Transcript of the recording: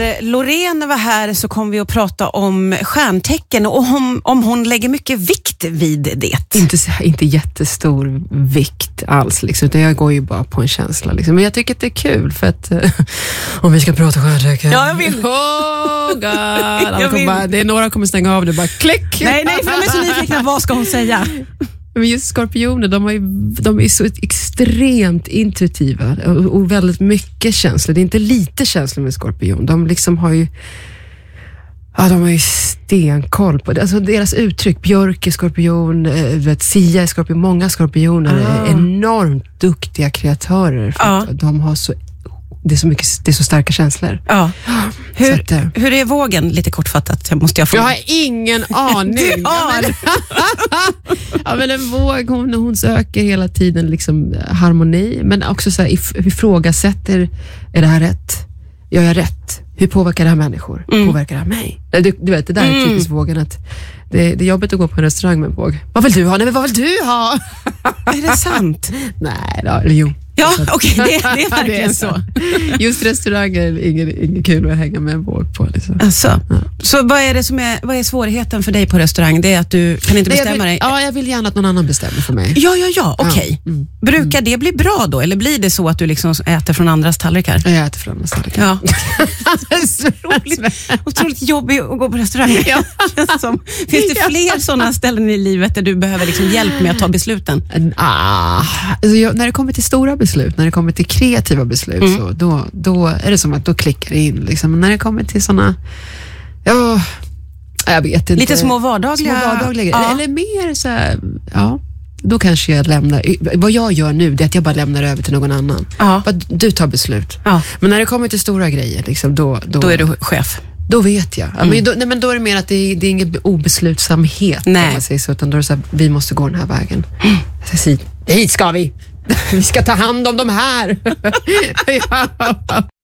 när Loreen var här så kom vi att prata om stjärntecken och om hon lägger mycket vikt vid det. Inte jättestor vikt alls liksom, utan jag går ju bara på en känsla liksom. Men jag tycker att det är kul för att om vi ska prata stjärntecken. Ja, jag vill. Oh God. Det är några kommer stänga av det, bara klick. Nej, för de är så nyfikna, vad ska hon säga? Men just skorpioner, de är så extremt intuitiva och väldigt mycket känslor. Det är inte lite känslor med skorpion. De liksom har ju stenkoll på det. Alltså deras uttryck, Björk är skorpion, Sia är skorpion, många skorpioner är enormt duktiga kreatörer för att de har det är så starka känslor. Ja. Hur är vågen? Lite kortfattat. Jag har ingen aning. Men en våg, hon söker hela tiden liksom harmoni, men också så här, ifrågasätter, är det här rätt? Gör jag rätt? Hur påverkar det här människor? Påverkar det här mig? Du vet, det där är typiskt vågen, att det är jobbigt att gå på en restaurang med en våg. Vad vill du ha? Nej, men vad vill du ha? Är det sant? Nej, eller jo. Ja, okej, det är verkligen så. Just restauranger är inget kul att hänga med en våg på. Liksom. Alltså. Ja. Så vad är svårigheten för dig på restaurang? Det är att du kan inte bestämma dig? Ja, jag vill gärna att någon annan bestämmer för mig. Ja, okej. Brukar det bli bra då? Eller blir det så att du liksom äter från andras tallrikar? Jag äter från andras tallrikar. Ja. Otroligt jobbigt att gå på restaurang. Ja. Finns det fler sådana ställen i livet där du behöver liksom hjälp med att ta besluten? Alltså när det kommer till stora beslut, när det kommer till kreativa beslut, så då är det som att då klickar det in liksom. Men när det kommer till såna jag vet inte. Lite små vardagliga. Ja. Eller mer så här, då kanske jag lämnar. Vad jag gör nu, det är att jag bara lämnar över till någon annan. Ja. Du tar beslut. Ja. Men när det kommer till stora grejer liksom, då är du chef. Då vet jag. Men då är det mer att det är ingen obeslutsamhet. Nej. Om man säger så, utan då är det så här, vi måste gå den här vägen. Hit ska vi. Vi ska ta hand om de här.